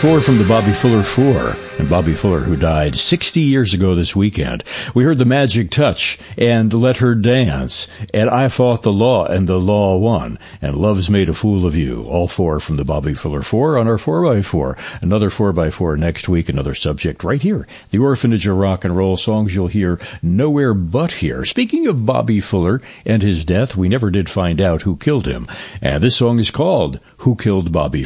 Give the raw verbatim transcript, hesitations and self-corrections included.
Four from the Bobby Fuller Four, and Bobby Fuller, who died sixty years ago this weekend. We heard The Magic Touch and Let Her Dance, and I Fought the Law and the Law Won, and Love's Made a Fool of You. All four from the Bobby Fuller Four on our four by four. Another four by four next week, another subject right here. The Orphanage of Rock and Roll, songs you'll hear nowhere but here. Speaking of Bobby Fuller and his death, we never did find out who killed him. And this song is called Who Killed Bobby